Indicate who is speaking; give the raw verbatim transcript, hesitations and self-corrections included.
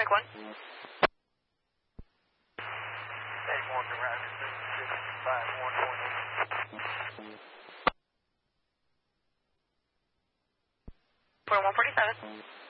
Speaker 1: Medic one.
Speaker 2: Take one to round six five one point eight.
Speaker 1: Point one forty-seven.